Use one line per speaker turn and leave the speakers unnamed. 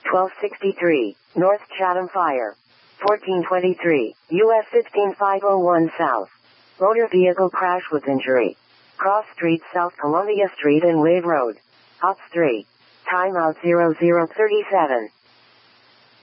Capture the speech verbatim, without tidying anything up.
twelve sixty-three, North Chatham Fire. fourteen twenty-three, U S fifteen five oh one South. Motor vehicle crash with injury. Cross Street, South Columbia Street and Wade Road. Ops three. Timeout zero zero thirty-seven.